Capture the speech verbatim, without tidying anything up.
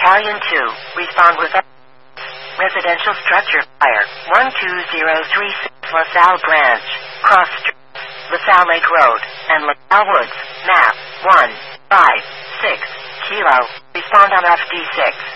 Battalion two, respond with residential structure fire, one two zero three six LaSalle Branch, Cross Street, LaSalle Lake Road, and LaSalle Woods, map one five six, Kilo, respond on F D six.